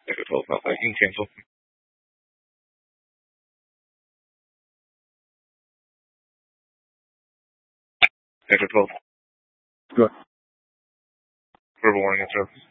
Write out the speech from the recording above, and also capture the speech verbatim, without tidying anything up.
Echo twelve Alpha, you can cancel. Echo twelve. Good. Verbal warning, intro.